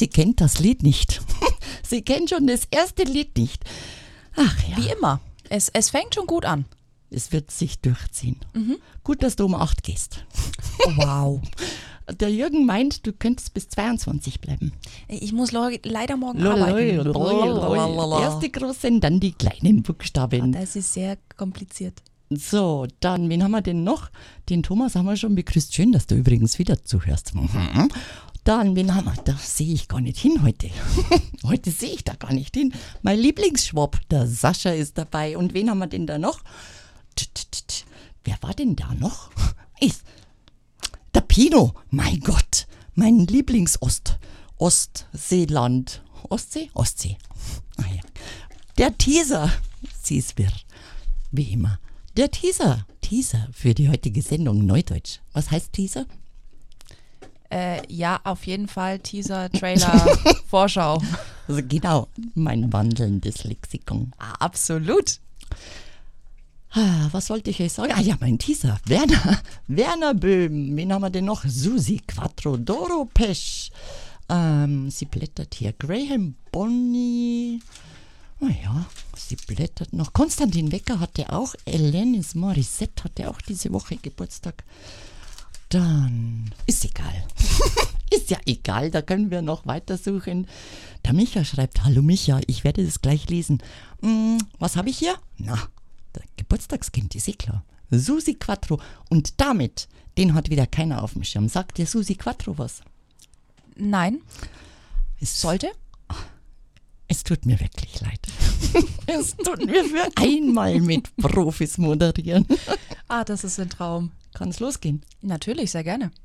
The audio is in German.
Sie kennt das Lied nicht. Sie kennt schon das erste Lied nicht. Ach ja. Wie immer. Es fängt schon gut an. Es wird sich durchziehen. Gut, dass du um 8 gehst. Oh, wow. Der Jürgen meint, du könntest bis 22 bleiben. Ich muss leider morgen arbeiten. Erste großen, dann die kleinen Buchstaben. Das ist sehr kompliziert. So, dann, wen haben wir denn noch? Den Thomas haben wir schon begrüßt. Schön, dass du übrigens wieder zuhörst. Dann, wen haben wir? Da sehe ich gar nicht hin heute. Heute sehe ich da gar nicht hin. Mein Lieblingsschwab, der Sascha ist dabei. Und wen haben wir denn da noch? Wer war denn da noch? Der Pino. Mein Gott, mein Ostseeland. Ostsee. Ah ja. Der Teaser. Sie ist wirr. Wie immer. Der Teaser für die heutige Sendung Neudeutsch. Was heißt Teaser? Ja, auf jeden Fall Teaser, Trailer, Vorschau. Also genau, mein wandelndes Lexikon. Absolut. Was wollte ich euch sagen? Ah ja, mein Teaser. Werner Böhm. Wen haben wir denn noch? Susi Quattro, Doro Pesch. Sie blättert hier. Graham Bonney. Naja, sie blättert noch. Konstantin Wecker hatte auch. Alanis Morissette hatte auch diese Woche Geburtstag. Dann ist egal. Ist ja egal, da können wir noch weitersuchen. Der Micha schreibt, hallo Micha, ich werde das gleich lesen. Was habe ich hier? Na, der Geburtstagskind, ist eh klar. Susi Quattro. Und damit, den hat wieder keiner auf dem Schirm. Sagt dir Susi Quattro was? Nein. Sollte? Es tut mir wirklich leid. Es tut mir für einmal mit Profis moderieren. Das ist ein Traum. Kann es losgehen? Natürlich, sehr gerne.